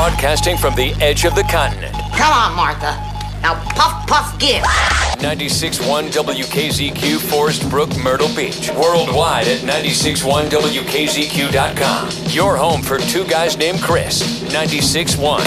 Broadcasting from the edge of the continent. Come on, Martha. Now puff, puff, give. 96.1 WKZQ, Forest Brook, Myrtle Beach. Worldwide at 96.1WKZQ.com. Your home for two guys named Chris. 96.1